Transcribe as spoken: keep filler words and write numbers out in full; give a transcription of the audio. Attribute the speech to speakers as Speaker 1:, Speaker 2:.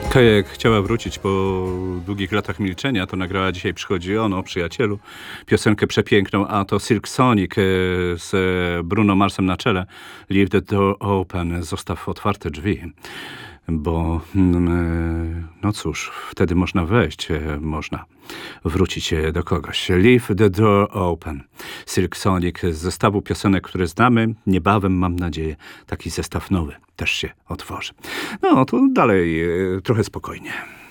Speaker 1: Kaja, jak chciała wrócić po długich latach milczenia, to nagrała Dzisiaj przychodzi on, o przyjacielu, piosenkę przepiękną, a to Silk Sonic e, z Bruno Marsem na czele. Leave the door open, zostaw otwarte drzwi, bo mm, e, no cóż, wtedy można wejść, e, można wrócić e, do kogoś. Leave the door open. Silk Sonic z zestawu piosenek, które znamy. Niebawem, mam nadzieję, taki zestaw nowy też się otworzy. No, to dalej e, trochę spokojnie.